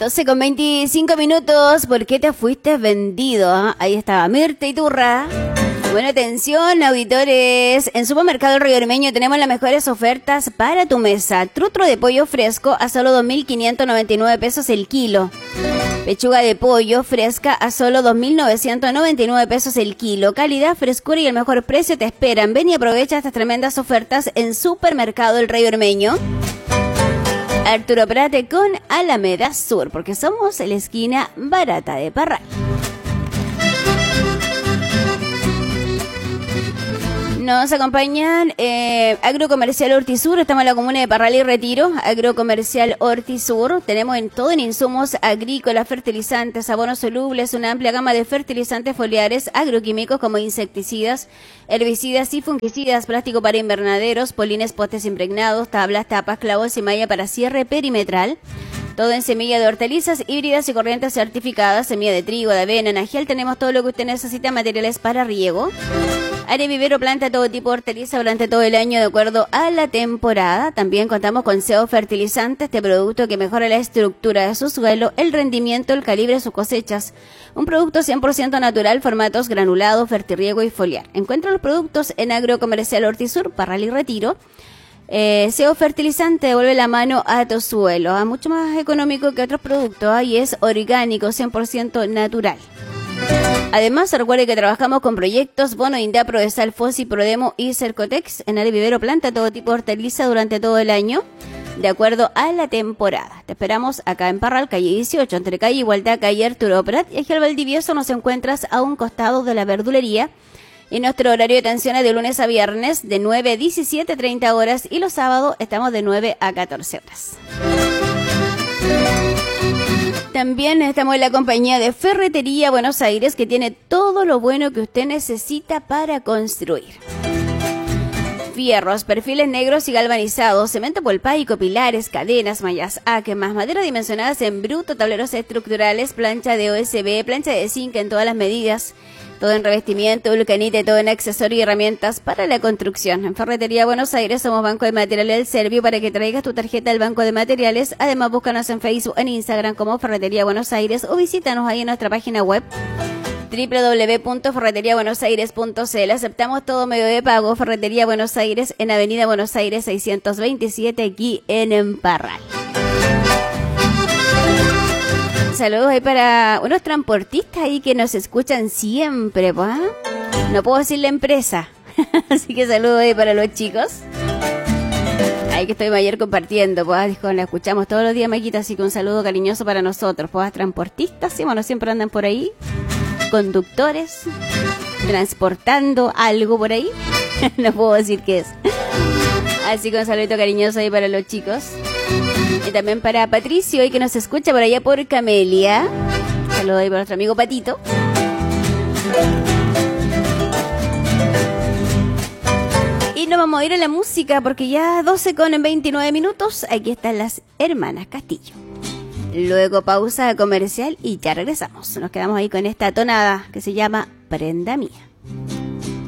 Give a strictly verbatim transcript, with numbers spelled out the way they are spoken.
doce con veinticinco minutos. ¿Por qué te fuiste vendido? ¿Ah? Ahí estaba Mirta Iturra. Bueno, atención, auditores. En Supermercado Río Ormeño tenemos las mejores ofertas para tu mesa. Trutro de pollo fresco a solo dos mil quinientos noventa y nueve pesos el kilo. Pechuga de pollo fresca a solo dos mil novecientos noventa y nueve pesos el kilo. Calidad, frescura y el mejor precio te esperan. Ven y aprovecha estas tremendas ofertas en Supermercado El Río Ormeño. Arturo Prate con Alameda Sur, porque somos la esquina barata de Parral. Nos acompañan eh, Agrocomercial Hortisur, estamos en la comuna de Parral y Retiro. Agrocomercial Hortisur, tenemos en todo en insumos agrícolas, fertilizantes, abonos solubles, una amplia gama de fertilizantes foliares, agroquímicos como insecticidas, herbicidas y fungicidas, plástico para invernaderos, polines, postes impregnados, tablas, tapas, clavos y malla para cierre perimetral. Todo en semilla de hortalizas, híbridas y corrientes certificadas, semilla de trigo, de avena, najiel. Tenemos todo lo que usted necesita, materiales para riego. Área vivero, planta todo tipo de hortaliza durante todo el año de acuerdo a la temporada. También contamos con C E O Fertilizante, este producto que mejora la estructura de su suelo, el rendimiento, el calibre de sus cosechas. Un producto cien por ciento natural, formatos granulado, fertirriego y foliar. Encuentra los productos en Agrocomercial Hortisur, Parral y Retiro. Eh, C E O Fertilizante devuelve la mano a tu suelo, a mucho más económico que otros productos, y es orgánico, cien por ciento natural. Además, recuerde que trabajamos con proyectos Bono Inda, Prodesal, Fossi, Prodemo y Cercotex en área vivero, planta todo tipo de hortaliza durante todo el año, de acuerdo a la temporada. Te esperamos acá en Parral, calle dieciocho, entre calle Igualdad, calle Arturo Prat y Ejial Valdivieso. Nos encuentras a un costado de la verdulería. Y nuestro horario de atención es de lunes a viernes de nueve a diecisiete treinta horas y los sábados estamos de nueve a catorce horas. También estamos en la compañía de Ferretería Buenos Aires, que tiene todo lo bueno que usted necesita para construir. Fierros, perfiles negros y galvanizados, cemento polpaico, pilares, cadenas, mallas, áquemas, madera dimensionadas en bruto, tableros estructurales, plancha de O S B, plancha de zinc en todas las medidas. Todo en revestimiento, vulcanite, todo en accesorios y herramientas para la construcción. En Ferretería Buenos Aires somos Banco de Materiales del Servio para que traigas tu tarjeta al Banco de Materiales. Además, búscanos en Facebook, en Instagram como Ferretería Buenos Aires o visítanos ahí en nuestra página web doble u doble u doble u punto ferretería buenos aires punto c l. Aceptamos todo medio de pago. Ferretería Buenos Aires en Avenida Buenos Aires seiscientos veintisiete, aquí en Parral. Saludos ahí para unos transportistas ahí que nos escuchan siempre, pues. No puedo decir la empresa, así que saludos ahí para los chicos. Ahí que estoy ayer compartiendo, pues, dijo, la escuchamos todos los días, Maquita, así que un saludo cariñoso para nosotros, pues, transportistas, sí, bueno, siempre andan por ahí, conductores, transportando algo por ahí, no puedo decir qué es. Así que un saludito cariñoso ahí para los chicos. Y también para Patricio, hoy que nos escucha por allá por Camelia. Saludos ahí para nuestro amigo Patito. Y nos vamos a ir a la música porque ya doce con veintinueve minutos. Aquí están las hermanas Castillo. Luego pausa comercial y ya regresamos. Nos quedamos ahí con esta tonada que se llama Prenda Mía.